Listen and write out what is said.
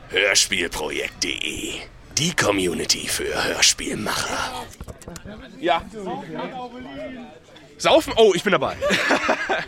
Hörspielprojekt.de. Die Community für Hörspielmacher. Ja. Saufen? Oh, ich bin dabei.